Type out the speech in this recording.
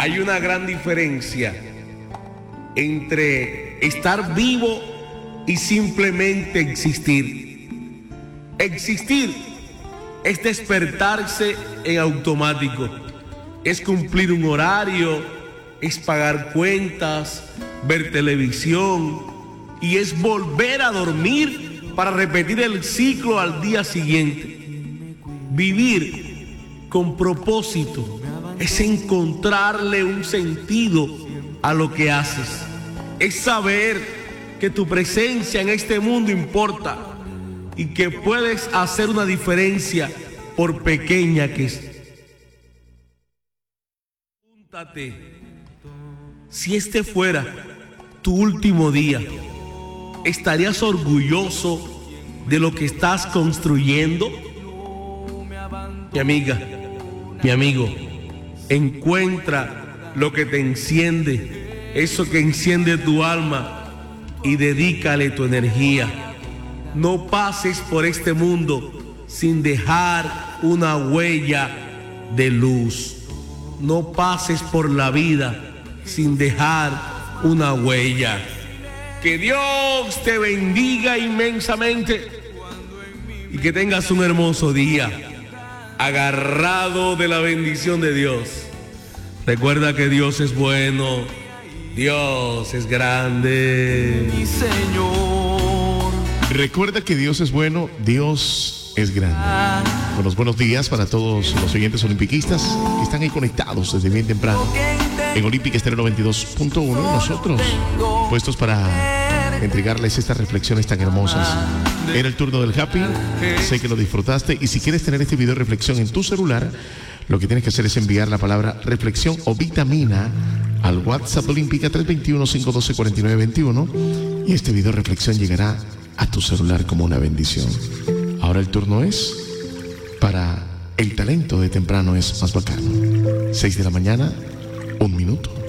Hay una gran diferencia entre estar vivo y simplemente existir. Existir es despertarse en automático, es cumplir un horario, es pagar cuentas, ver televisión y es volver a dormir para repetir el ciclo al día siguiente. Vivir con propósito es encontrarle un sentido a lo que haces, es saber que tu presencia en este mundo importa y que puedes hacer una diferencia por pequeña que sea. Pregúntate, si este fuera tu último día, ¿estarías orgulloso de lo que estás construyendo? Mi amiga, mi amigo, encuentra lo que te enciende, eso que enciende tu alma, y dedícale tu energía. No pases por este mundo sin dejar una huella de luz. No pases por la vida sin dejar una huella. Que Dios te bendiga inmensamente y que tengas un hermoso día, agarrado de la bendición de Dios. Recuerda que Dios es bueno, Dios es grande. Mi Señor. Recuerda que Dios es bueno, Dios es grande. Buenos días para todos los oyentes olimpiquistas que están ahí conectados desde bien temprano en Olímpica Estéreo 92.1. Nosotros puestos para entregarles estas reflexiones tan hermosas. Era el turno del Happy, sé que lo disfrutaste, y si quieres tener este video de reflexión en tu celular, lo que tienes que hacer es enviar la palabra reflexión o vitamina al WhatsApp Olímpica 321-512-4921 y este video de reflexión llegará a tu celular como una bendición. Ahora el turno es para el talento de temprano es más bacano. 6 de la mañana, 1 minuto.